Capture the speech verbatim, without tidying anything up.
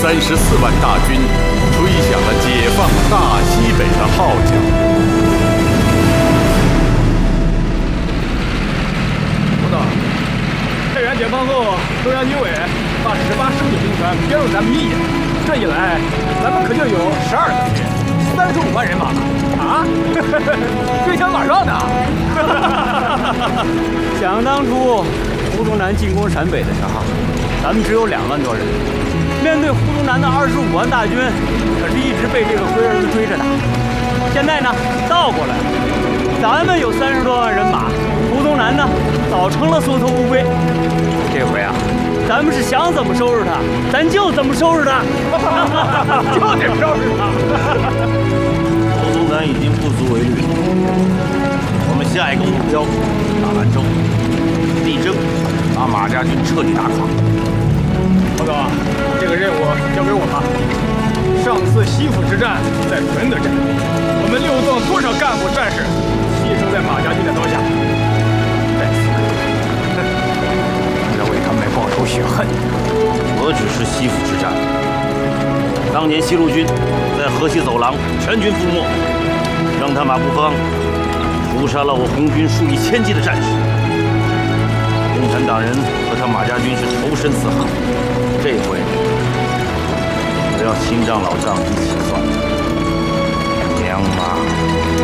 三十四万大军吹响了解放大西北的号角。 报道：太原解放后，中央军委把十八省级兵权编入咱们一野，这一来，咱们可就有十二个军，三十五万人马啊！兵强马壮的。 想当初，胡宗南进攻陕北的时候，咱们只有两万多人。 面对胡宗南的二十五万大军，可是一直被这个龟儿子追着打。现在呢，倒过来了，咱们有三十多万人马，胡宗南呢早成了缩头乌龟。这回啊，咱们是想怎么收拾他，咱就怎么收拾他，就得收拾他。 胡宗南已经不足为虑了，我们下一个目标打兰州，力争把马家军彻底打垮。 报告，这个任务交给我吧。上次西府之战在纯德镇，我们六纵多少干部战士牺牲在马家军的刀下。在此，为了为他们报仇雪恨， 何止是西府之战？当年西路军在河西走廊全军覆没，让他马步芳屠杀了我红军数以千计的战士。共产党人和他马家军是仇深似海。 这回我要清账老账一起算，娘妈！